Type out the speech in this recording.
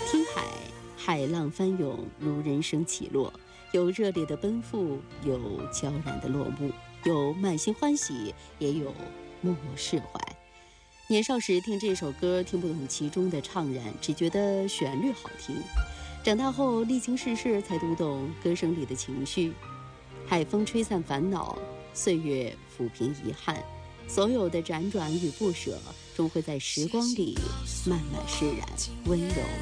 听海，海浪翻涌如人生起落，有热烈的奔赴，有悄然的落幕，有满心欢喜，也有默默释怀。年少时听这首歌，听不懂其中的怅然，只觉得旋律好听。长大后历经世事，才读懂歌声里的情绪。海风吹散烦恼，岁月抚平遗憾，所有的辗转与不舍，终会在时光里慢慢释然，温柔